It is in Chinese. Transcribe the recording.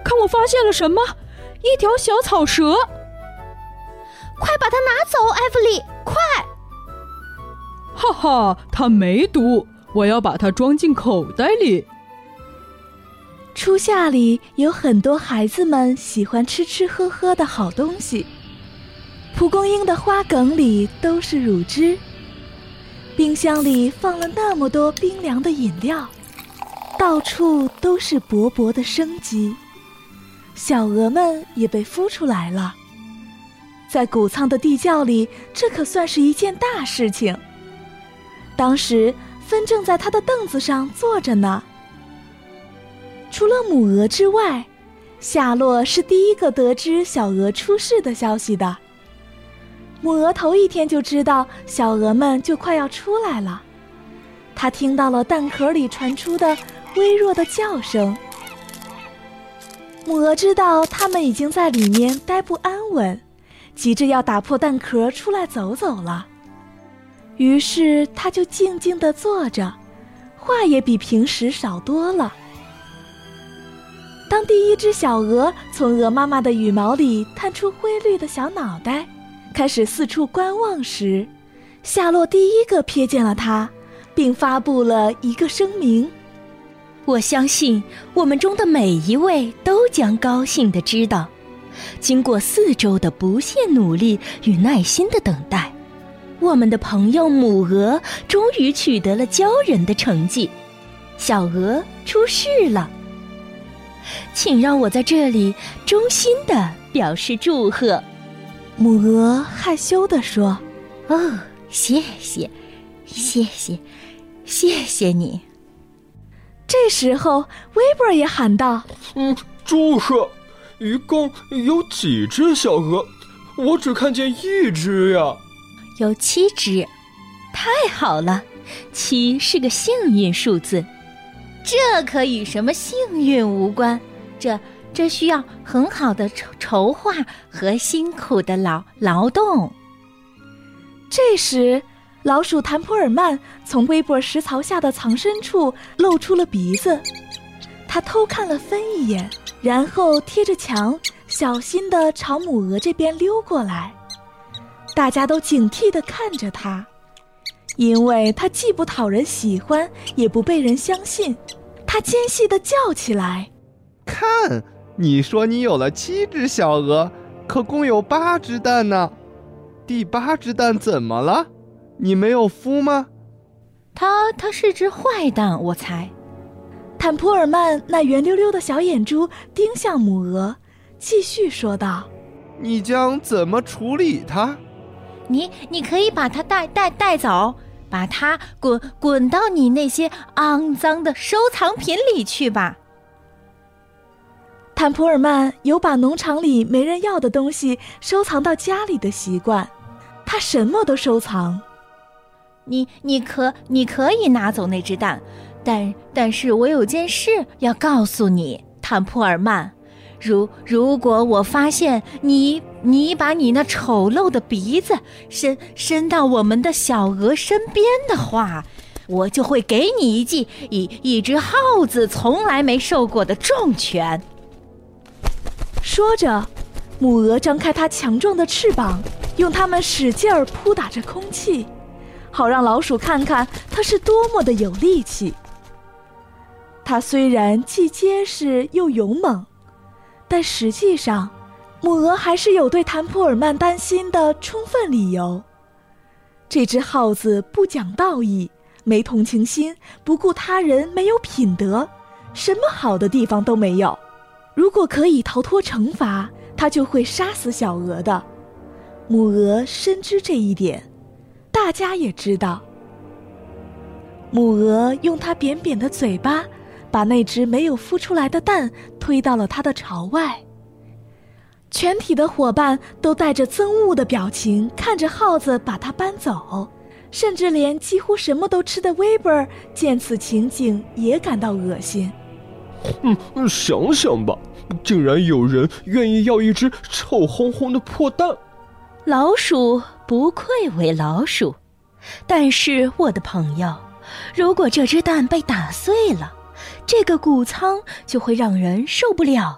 看我发现了什么？一条小草蛇！ 快把它拿走，艾弗里，快！ 哈哈，它没毒，我要把它装进口袋里。 初夏里有很多孩子们喜欢吃吃喝喝的好东西，蒲公英的花梗里都是乳汁，冰箱里放了那么多冰凉的饮料，到处都是勃勃的生机。小鹅们也被孵出来了，在谷仓的地窖里，这可算是一件大事情。当时芬正在他的凳子上坐着呢。除了母鹅之外，夏洛是第一个得知小鹅出世的消息的。母鹅头一天就知道小鹅们就快要出来了，他听到了蛋壳里传出的微弱的叫声。母鹅知道它们已经在里面待不安稳，急着要打破蛋壳出来走走了。于是它就静静地坐着，话也比平时少多了。当第一只小鹅从鹅妈妈的羽毛里探出灰绿的小脑袋，开始四处观望时，夏洛第一个瞥见了它，并发布了一个声明： 我相信我们中的每一位都将高兴地知道，经过4周的不懈努力与耐心的等待，我们的朋友母鹅终于取得了骄人的成绩，小鹅出世了。请让我在这里衷心地表示祝贺。 母鹅害羞地说： 哦，谢谢你。 这时候威伯也喊道： 祝贺！一共有几只小鹅？我只看见1只呀。 有7只。太好了，7是个幸运数字。这可与什么幸运无关，这需要很好的筹划和辛苦的劳动。 这时老鼠谭普尔曼从威伯食槽下的藏身处露出了鼻子，他偷看了芬一眼，然后贴着墙小心地朝母鹅这边溜过来。大家都警惕地看着他，因为他既不讨人喜欢，也不被人相信。他尖细地叫起来： 看，你说你有了7只小鹅，可共有8只蛋呢。第8只蛋怎么了？你没有孵吗？ 它是只坏蛋，我猜。 坦普尔曼那圆溜溜的小眼珠盯向母鹅，继续说道： 你将怎么处理它？ 你可以把它带走，把它滚到你那些肮脏的收藏品里去吧。 坦普尔曼有把农场里没人要的东西收藏到家里的习惯，他什么都收藏。 你可以拿走那只蛋，但是我有件事要告诉你，坦普尔曼。如果我发现你把你那丑陋的鼻子伸到我们的小鹅身边的话，我就会给你一记一只耗子从来没受过的重拳。 说着，母鹅张开它强壮的翅膀，用它们使劲儿扑打着空气，好让老鼠看看它是多么的有力气。它虽然既结实又勇猛，但实际上母鹅还是有对谭普尔曼担心的充分理由。这只耗子不讲道义，没同情心，不顾他人，没有品德，什么好的地方都没有。如果可以逃脱惩罚，它就会杀死小鹅的。母鹅深知这一点，大家也知道。母鹅用它扁扁的嘴巴把那只没有孵出来的蛋推到了它的巢外。全体的伙伴都带着憎恶的表情看着耗子把它搬走，甚至连几乎什么都吃的威伯见此情景也感到恶心。 想想吧，竟然有人愿意要一只臭烘烘的破蛋。 老鼠不愧为老鼠，但是我的朋友，如果这只蛋被打碎了，这个谷仓就会让人受不了